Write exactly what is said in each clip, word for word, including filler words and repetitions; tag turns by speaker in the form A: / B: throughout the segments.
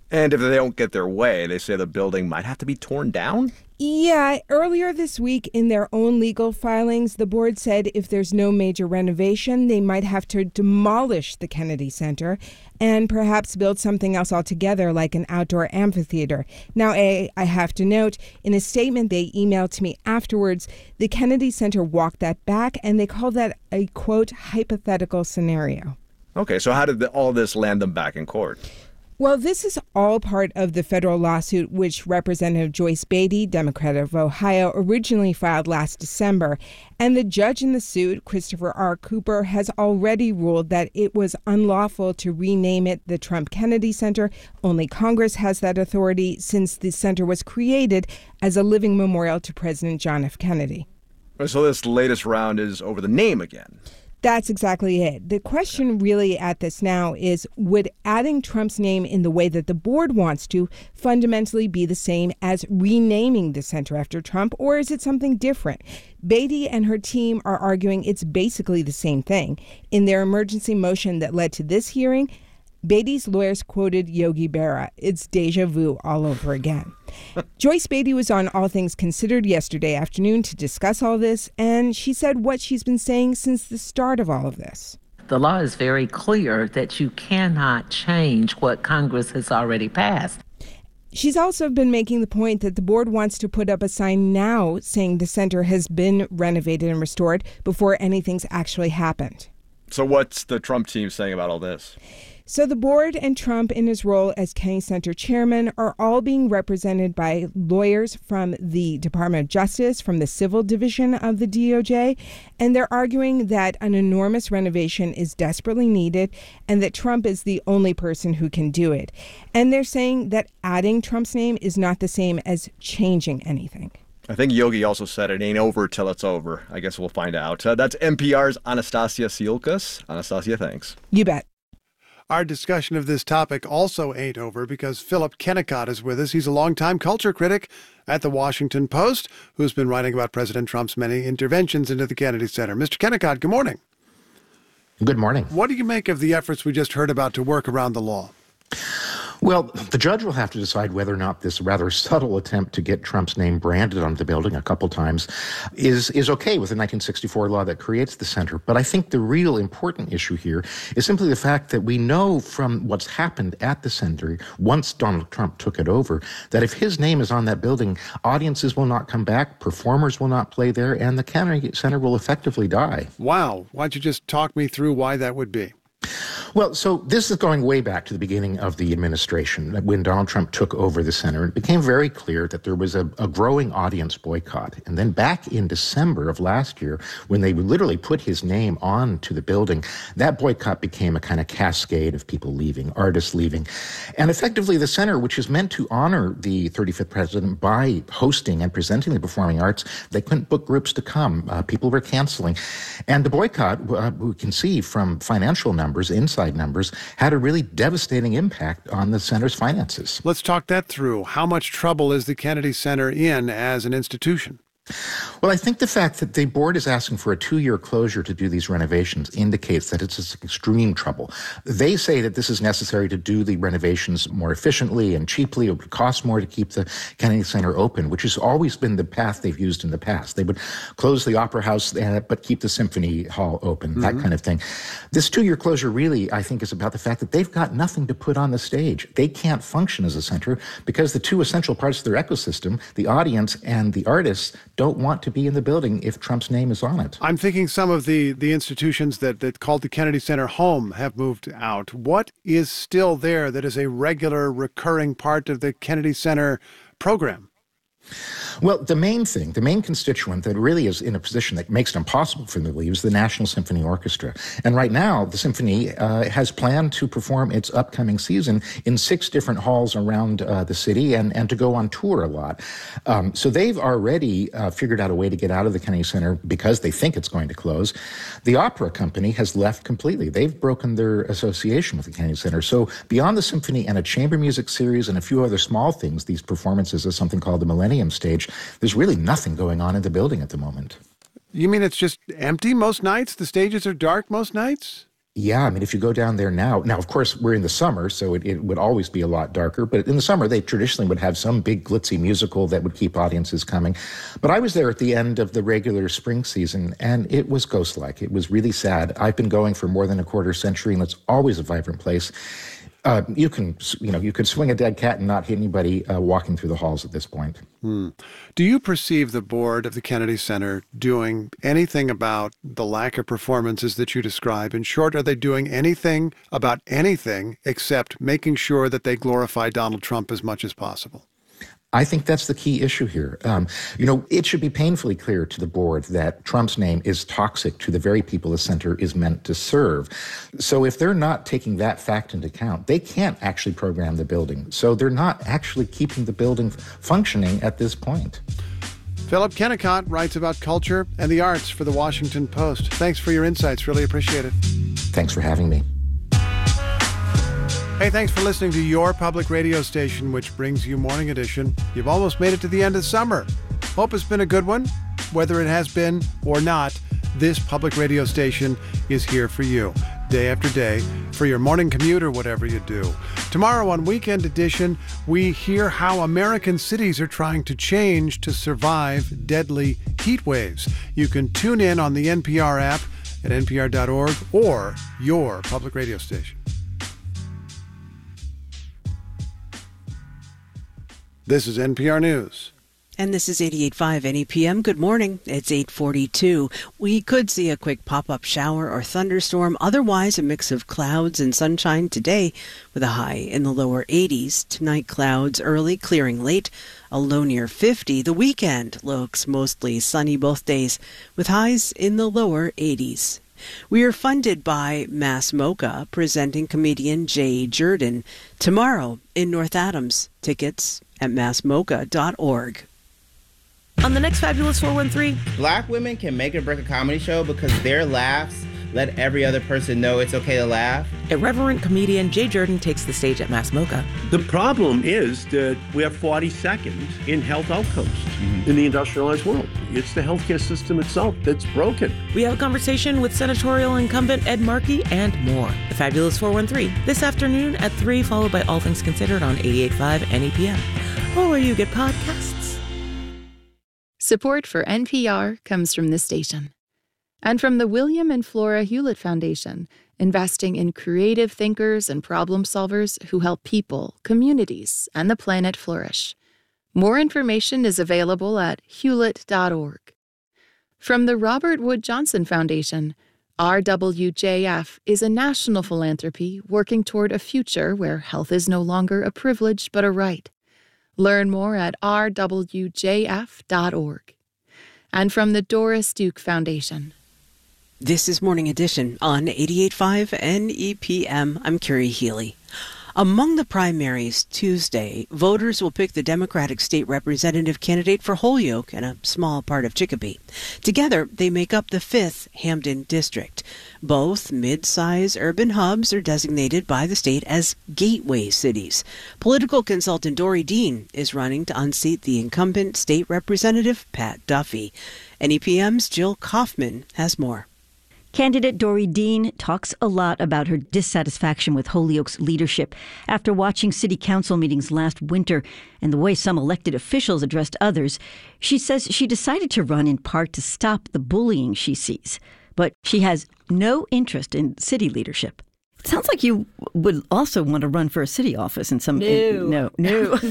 A: And if they don't get their way, they say the building might have to be torn down?
B: Yeah, earlier this week in their own legal filings, the board said if there's no major renovation, they might have to demolish the Kennedy Center and perhaps build something else altogether, like an outdoor amphitheater. Now, A, I have to note, in a statement they emailed to me afterwards, the Kennedy Center walked that back, and they called that a, quote, hypothetical scenario.
A: Okay, so how did the, all this land them back in court?
B: Well, this is all part of the federal lawsuit which Representative Joyce Beatty, Democrat of Ohio, originally filed last December. And the judge in the suit, Christopher R. Cooper, has already ruled that it was unlawful to rename it the Trump Kennedy Center. Only Congress has that authority since the center was created as a living memorial to President John F. Kennedy.
A: So this latest round is over the name again.
B: That's exactly it. The question really at this now is, would adding Trump's name in the way that the board wants to fundamentally be the same as renaming the center after Trump, or is it something different? Beatty and her team are arguing it's basically the same thing. In their emergency motion that led to this hearing, Beatty's lawyers quoted Yogi Berra. It's deja vu all over again. Joyce Beatty was on All Things Considered yesterday afternoon to discuss all this, and she said what she's been saying since the start of all of this.
C: The law is very clear that you cannot change what Congress has already passed.
B: She's also been making the point that the board wants to put up a sign now saying the center has been renovated and restored before anything's actually happened.
A: So what's the Trump team saying about all this?
B: So the board and Trump in his role as Kennedy Center chairman are all being represented by lawyers from the Department of Justice, from the civil division of the D O J, and they're arguing that an enormous renovation is desperately needed and that Trump is the only person who can do it. And they're saying that adding Trump's name is not the same as changing anything.
A: I think Yogi also said it ain't over till it's over. I guess we'll find out. Uh, that's N P R's Anastasia Siolkas. Anastasia, thanks.
B: You bet.
D: Our discussion of this topic also ain't over because Philip Kennicott is with us. He's a longtime culture critic at The Washington Post who's been writing about President Trump's many interventions into the Kennedy Center. Mister Kennicott, good morning.
E: Good morning.
D: What do you make of the efforts we just heard about to work around the law?
E: Well, the judge will have to decide whether or not this rather subtle attempt to get Trump's name branded on the building a couple times is is okay with the nineteen sixty-four law that creates the center. But I think the real important issue here is simply the fact that we know from what's happened at the center once Donald Trump took it over, that if his name is on that building, audiences will not come back, performers will not play there, and the Kennedy Center will effectively die.
D: Wow. Why don't you just talk me through why that would be?
E: Well, so this is going way back to the beginning of the administration, when Donald Trump took over the center. It became very clear that there was a, a growing audience boycott. And then back in December of last year, when they literally put his name on to the building, that boycott became a kind of cascade of people leaving, artists leaving. And effectively, the center, which is meant to honor the thirty-fifth president by hosting and presenting the performing arts, they couldn't book groups to come. Uh, people were canceling. And the boycott, uh, we can see from financial numbers, inside numbers, had a really devastating impact on the center's finances.
D: Let's talk that through. How much trouble is the Kennedy Center in as an institution?
E: Well, I think the fact that the board is asking for a two-year closure to do these renovations indicates that it's extreme trouble. They say that this is necessary to do the renovations more efficiently and cheaply. It would cost more to keep the Kennedy Center open, which has always been the path they've used in the past. They would close the Opera House, uh, but keep the Symphony Hall open, mm-hmm. that kind of thing. This two-year closure really, I think, is about the fact that they've got nothing to put on the stage. They can't function as a center because the two essential parts of their ecosystem, the audience and the artists, don't want to be in the building if Trump's name is on it.
D: I'm thinking some of the, the institutions that, that called the Kennedy Center home have moved out. What is still there that is a regular, recurring part of the Kennedy Center program?
E: Well, the main thing, the main constituent that really is in a position that makes it impossible for them to leave is the National Symphony Orchestra. And right now, the symphony uh, has planned to perform its upcoming season in six different halls around uh, the city and, and to go on tour a lot. Um, so they've already uh, figured out a way to get out of the Kennedy Center because they think it's going to close. The opera company has left completely. They've broken their association with the Kennedy Center. So beyond the symphony and a chamber music series and a few other small things, these performances of something called the Millennium Stage, there's really nothing going on in the building at the moment.
D: You mean it's just empty most nights? The stages are dark most nights?
E: Yeah, I mean, if you go down there now, now, of course, we're in the summer, so it, it would always be a lot darker. But in the summer, they traditionally would have some big glitzy musical that would keep audiences coming. But I was there at the end of the regular spring season, and it was ghost-like. It was really sad. I've been going for more than a quarter century, and it's always a vibrant place. Uh, you can, you know, you could swing a dead cat and not hit anybody uh, walking through the halls at this point.
D: Hmm. Do you perceive the board of the Kennedy Center doing anything about the lack of performances that you describe? In short, are they doing anything about anything except making sure that they glorify Donald Trump as much as possible?
E: I think that's the key issue here. Um, you know, it should be painfully clear to the board that Trump's name is toxic to the very people the center is meant to serve. So if they're not taking that fact into account, they can't actually program the building. So they're not actually keeping the building functioning at this point.
D: Philip Kennicott writes about culture and the arts for The Washington Post. Thanks for your insights. Really appreciate it.
E: Thanks for having me.
D: Hey, thanks for listening to your public radio station, which brings you Morning Edition. You've almost made it to the end of summer. Hope it's been a good one. Whether it has been or not, this public radio station is here for you, day after day, for your morning commute or whatever you do. Tomorrow on Weekend Edition, we hear how American cities are trying to change to survive deadly heat waves. You can tune in on the N P R app at N P R dot org or your public radio station. This is N P R News.
F: And this is eighty-eight point five N E P M. Good morning. It's eight forty-two. We could see a quick pop-up shower or thunderstorm. Otherwise, a mix of clouds and sunshine today with a high in the lower eighties. Tonight, clouds early, clearing late, a low near fifty. The weekend looks mostly sunny both days with highs in the lower eighties. We are funded by Mass Mocha, presenting comedian Jay Jordan tomorrow in North Adams. Tickets at mass mocha dot org.
G: On the next Fabulous four one three,
H: Black women can make or break a comedy show because their laughs let every other person know it's okay to laugh.
G: irreverent comedian Jay Jordan takes the stage at Mass Mocha.
I: The problem is that we're forty-second in health outcomes mm-hmm. in the industrialized world. It's the healthcare system itself that's broken.
G: We have a conversation with senatorial incumbent Ed Markey and more. The Fabulous four one three this afternoon at three, followed by All Things Considered on eighty-eight point five N E P M. Or where you get podcasts.
J: Support for N P R comes from this station. And from the William and Flora Hewlett Foundation, investing in creative thinkers and problem solvers who help people, communities, and the planet flourish. More information is available at hewlett dot org. From the Robert Wood Johnson Foundation, R W J F is a national philanthropy working toward a future where health is no longer a privilege but a right. Learn more at r w j f dot org. And from the Doris Duke Foundation.
F: This is Morning Edition on eighty-eight point five N E P M. I'm Carrie Healy. Among the primaries Tuesday, voters will pick the Democratic state representative candidate for Holyoke and a small part of Chicopee. Together, they make up the fifth Hampden district. Both mid-size urban hubs are designated by the state as gateway cities. Political consultant Dory Dean is running to unseat the incumbent state representative Pat Duffy. N E P M's Jill Kaufman has more.
K: Candidate Dory Dean talks a lot about her dissatisfaction with Holyoke's leadership after watching city council meetings last winter and the way some elected officials addressed others. She says she decided to run in part to stop the bullying she sees, but she has no interest in city leadership. It sounds like you would also want to run for a city office in some...
L: No.
K: In, no, no.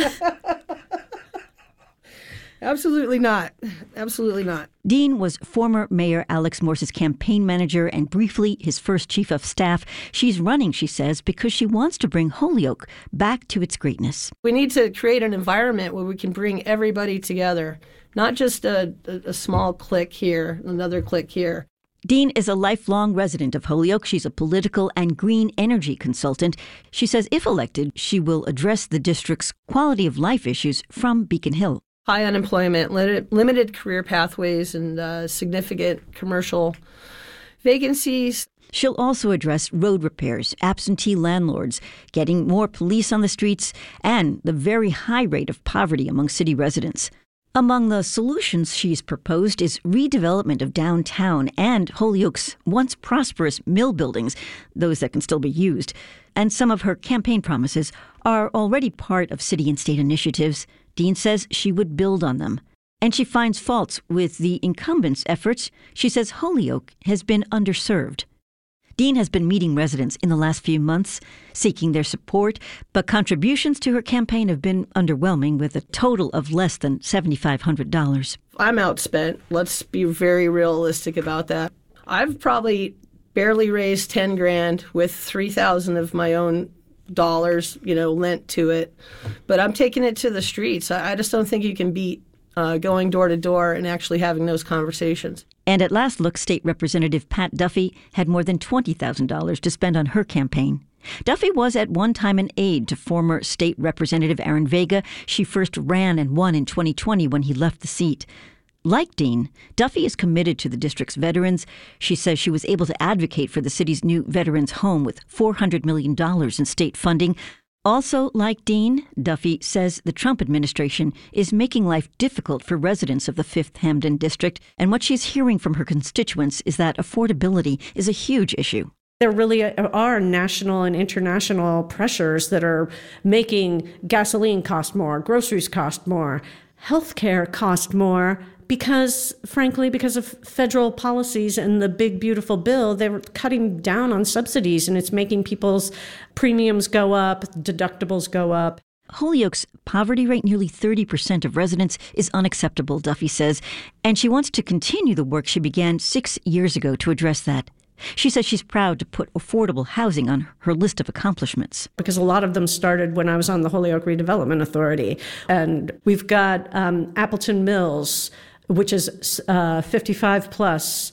L: Absolutely not. Absolutely not.
K: Dean was former Mayor Alex Morse's campaign manager and briefly his first chief of staff. She's running, she says, because she wants to bring Holyoke back to its greatness.
L: We need to create an environment where we can bring everybody together, not just a, a, a small clique here, another clique here.
K: Dean is a lifelong resident of Holyoke. She's a political and green energy consultant. She says if elected, she will address the district's quality of life issues from Beacon Hill.
L: High unemployment, limited career pathways, and uh, significant commercial vacancies.
K: She'll also address road repairs, absentee landlords, getting more police on the streets, and the very high rate of poverty among city residents. Among the solutions she's proposed is redevelopment of downtown and Holyoke's once prosperous mill buildings, those that can still be used. And some of her campaign promises are already part of city and state initiatives. Dean says she would build on them. And she finds faults with the incumbent's efforts. She says Holyoke has been underserved. Dean has been meeting residents in the last few months, seeking their support, but contributions to her campaign have been underwhelming, with a total of less than seven thousand five hundred dollars.
L: I'm outspent. Let's be very realistic about that. I've probably barely raised ten grand with three thousand of my own dollars, you know, lent to it. But I'm taking it to the streets. I, I just don't think you can beat uh, going door to door and actually having those conversations.
K: And at last look, State Representative Pat Duffy had more than twenty thousand dollars to spend on her campaign. Duffy was at one time an aide to former State Representative Aaron Vega. She first ran and won in twenty twenty when he left the seat. Like Dean, Duffy is committed to the district's veterans. She says she was able to advocate for the city's new veterans home with four hundred million dollars in state funding. Also, like Dean, Duffy says the Trump administration is making life difficult for residents of the fifth Hamden district, and what she's hearing from her constituents is that affordability is a huge issue.
M: There really are national and international pressures that are making gasoline cost more, groceries cost more, healthcare cost more, because, frankly, because of federal policies and the big, beautiful bill, they were cutting down on subsidies, and it's making people's premiums go up, deductibles go up.
K: Holyoke's poverty rate, nearly thirty percent of residents, is unacceptable, Duffy says, and she wants to continue the work she began six years ago to address that. She says she's proud to put affordable housing on her list of accomplishments.
M: Because a lot of them started when I was on the Holyoke Redevelopment Authority. And we've got um, Appleton Mills, which is uh, fifty-five plus,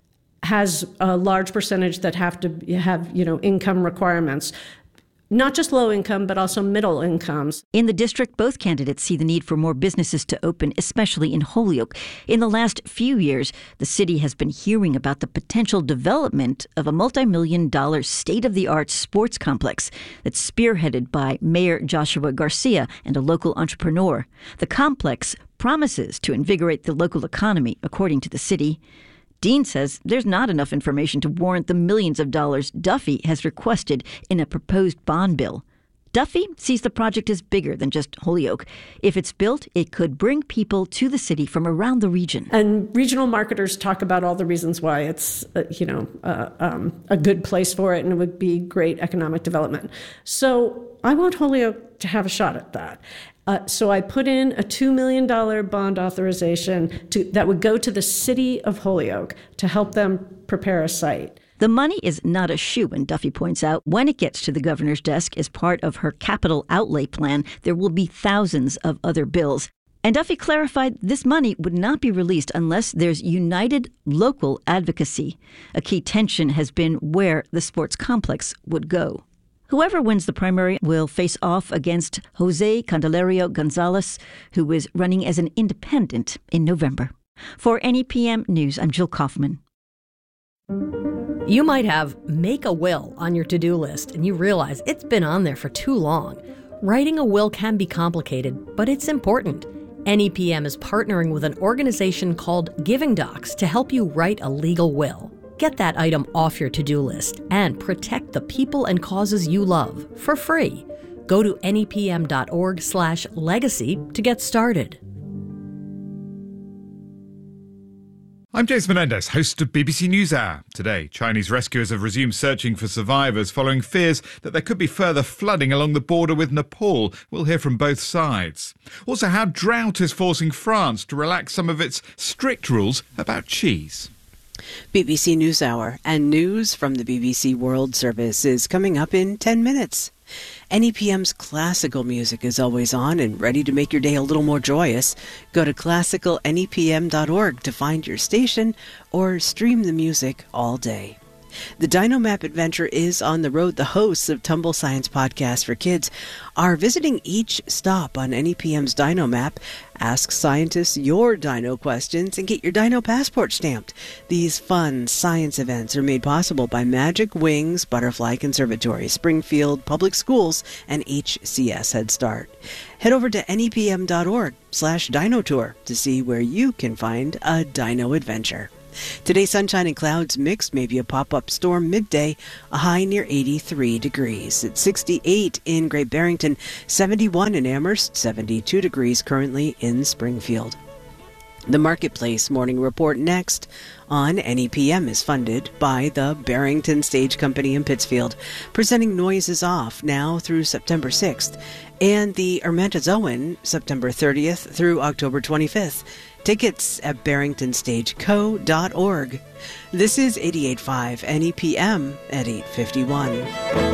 M: has a large percentage that have to have, you know, income requirements. Not just low income, but also middle incomes.
K: In the district, both candidates see the need for more businesses to open, especially in Holyoke. In the last few years, the city has been hearing about the potential development of a multi-million dollar state-of-the-art sports complex that's spearheaded by Mayor Joshua Garcia and a local entrepreneur. The complex promises to invigorate the local economy, according to the city. Dean says there's not enough information to warrant the millions of dollars Duffy has requested in a proposed bond bill. Duffy sees the project as bigger than just Holyoke. If it's built, it could bring people to the city from around the region.
M: And regional marketers talk about all the reasons why it's, uh, you know, uh, um, a good place for it, and it would be great economic development. So I want Holyoke to have a shot at that. Uh, so I put in a two million dollars bond authorization to, that would go to the city of Holyoke to help them prepare a site.
K: The money is not a shoo-in, Duffy points out. When it gets to the governor's desk as part of her capital outlay plan, there will be thousands of other bills. And Duffy clarified this money would not be released unless there's united local advocacy. A key tension has been where the sports complex would go. Whoever wins the primary will face off against Jose Candelario Gonzalez, who is running as an independent in November. For N E P M News, I'm Jill Kaufman.
N: You might have make a will on your to-do list, and you realize it's been on there for too long. Writing a will can be complicated, but it's important. N E P M is partnering with an organization called Giving Docs to help you write a legal will. Get that item off your to-do list and protect the people and causes you love for free. Go to nepm.org slash legacy to get started.
O: I'm James Menendez, host of B B C NewsHour. Today, Chinese rescuers have resumed searching for survivors following fears that there could be further flooding along the border with Nepal. We'll hear from both sides. Also, how drought is forcing France to relax some of its strict rules about cheese.
F: B B C NewsHour and news from the B B C World Service is coming up in ten minutes. N E P M's classical music is always on and ready to make your day a little more joyous. Go to classical N E P M dot org to find your station or stream the music all day. The Dino Map adventure is on the road. The hosts of Tumble Science Podcast for Kids are visiting each stop on N E P M's Dino Map. Ask scientists your dino questions and get your dino passport stamped. These fun science events are made possible by Magic Wings Butterfly Conservatory, Springfield Public Schools, and H C S Head Start. Head over to nepm.org slash dino tour to see where you can find a dino adventure. Today, sunshine and clouds mixed, maybe a pop-up storm midday, a high near eighty-three degrees. It's sixty-eight in Great Barrington, seventy-one in Amherst, seventy-two degrees currently in Springfield. The Marketplace Morning Report next on N E P M is funded by the Barrington Stage Company in Pittsfield, presenting Noises Off now through September sixth, and the Ermentazoan September thirtieth through October twenty-fifth. Tickets at barrington stage co dot org. This is eighty-eight point five N E P M at eight fifty-one.